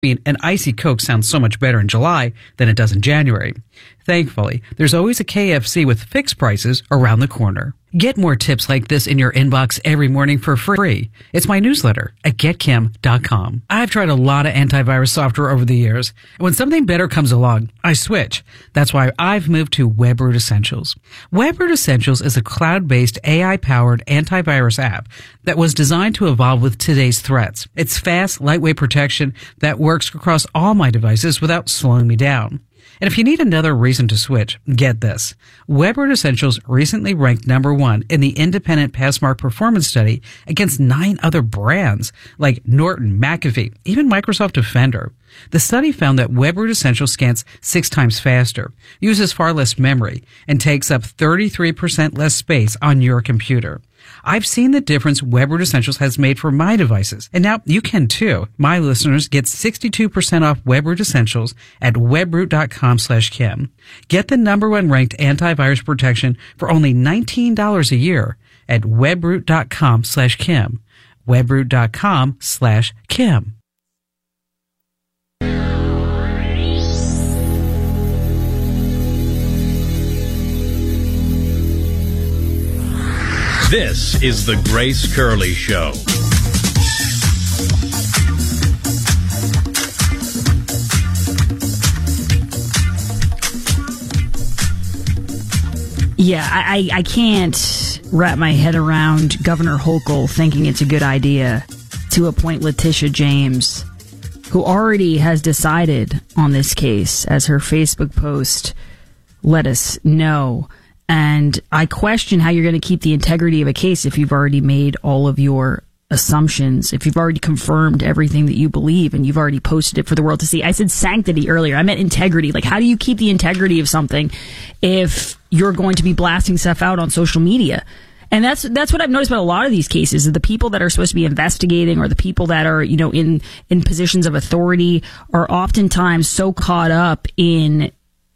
An icy Coke sounds so much better in July than it does in January. Thankfully, there's always a KFC with fixed prices around the corner. Get more tips like this in your inbox every morning for free. It's my newsletter at getkim.com. I've tried a lot of antivirus software over the years, and when something better comes along, I switch. That's why I've moved to WebRoot Essentials. WebRoot Essentials is a cloud-based AI-powered antivirus app that was designed to evolve with today's threats. It's fast, lightweight protection that works across all my devices without slowing me down. And if you need another reason to switch, get this. WebRoot Essentials recently ranked number 1 in the independent Passmark performance study against 9 other brands like Norton, McAfee, even Microsoft Defender. The study found that WebRoot Essentials scans 6 times faster, uses far less memory, and takes up 33% less space on your computer. I've seen the difference WebRoot Essentials has made for my devices, and now you can too. My listeners get 62% off WebRoot Essentials at webroot.com/Kim. Get the number 1 ranked antivirus protection for only $19 a year at webroot.com/Kim. webroot.com/Kim. This is the Grace Curley Show. Yeah, I can't wrap my head around Governor Hochul thinking it's a good idea to appoint Letitia James, who already has decided on this case, as her Facebook post let us know. And I question how you're going to keep the integrity of a case if you've already made all of your assumptions, if you've already confirmed everything that you believe and you've already posted it for the world to see. I said sanctity earlier. I meant integrity. Like, how do you keep the integrity of something if you're going to be blasting stuff out on social media? And that's what I've noticed about a lot of these cases, is the people that are supposed to be investigating, or the people that are, you know, in positions of authority, are oftentimes so caught up in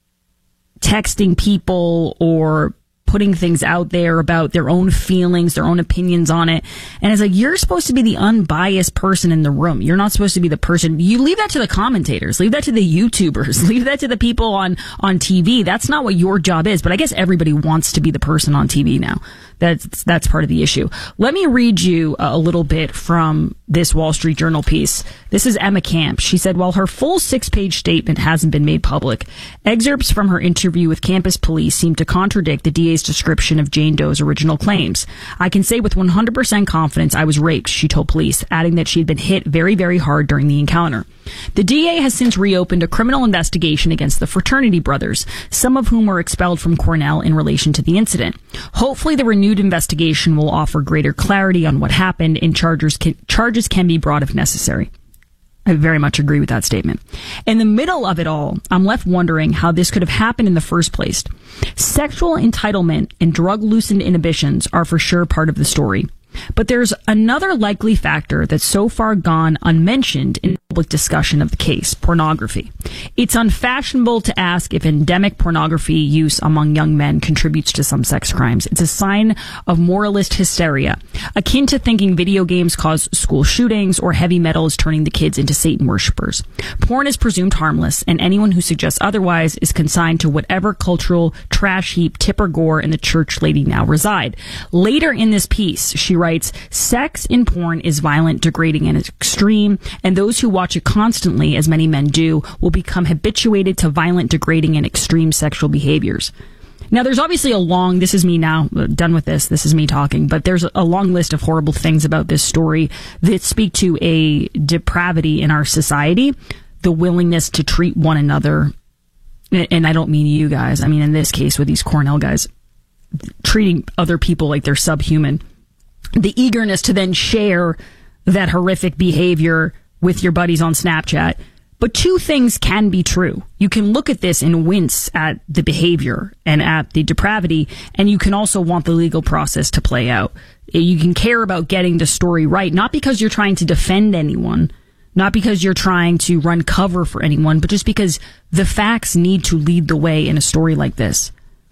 texting people or putting things out there about their own feelings, their own opinions on it. And it's like, you're supposed to be the unbiased person in the room. You're not supposed to be the person. You leave that to the commentators, leave that to the YouTubers, leave that to the people on TV. That's not what your job is. But I guess everybody wants to be the person on TV now. That's part of the issue. Let me read you a little bit from this Wall Street Journal piece. This is Emma Camp. She said, while her full 6-page statement hasn't been made public, excerpts from her interview with campus police seem to contradict the DA's description of Jane Doe's original claims. I can say with 100% confidence I was raped, she told police, adding that she had been hit very, very hard during the encounter. The DA has since reopened a criminal investigation against the fraternity brothers, some of whom were expelled from Cornell in relation to the incident. Hopefully the renewed investigation will offer greater clarity on what happened, and charges can be brought if necessary. I very much agree with that statement. In the middle of it all, I'm left wondering how this could have happened in the first place. Sexual entitlement and drug-loosened inhibitions are for sure part of the story. But there's another likely factor that's so far gone unmentioned in public discussion of the case: pornography. It's unfashionable to ask if endemic pornography use among young men contributes to some sex crimes. It's a sign of moralist hysteria, akin to thinking video games cause school shootings or heavy metal is turning the kids into Satan worshippers. Porn is presumed harmless, and anyone who suggests otherwise is consigned to whatever cultural trash heap Tipper Gore and the church lady now reside. Later in this piece, she writes, sex in porn is violent, degrading, and extreme, and those who watch it constantly, as many men do, will become habituated to violent, degrading, and extreme sexual behaviors. Now, there's obviously this is me now, done with this is me talking, but there's a long list of horrible things about this story that speak to a depravity in our society, the willingness to treat one another, and I don't mean you guys, I mean in this case with these Cornell guys, treating other people like they're subhuman. The eagerness to then share that horrific behavior with your buddies on Snapchat. But two things can be true. You can look at this and wince at the behavior and at the depravity, and you can also want the legal process to play out. You can care about getting the story right, not because you're trying to defend anyone, not because you're trying to run cover for anyone, but just because the facts need to lead the way in a story like this.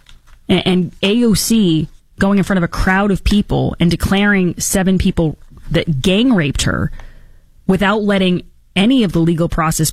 And AOC going in front of a crowd of people and declaring 7 people that gang raped her without letting any of the legal process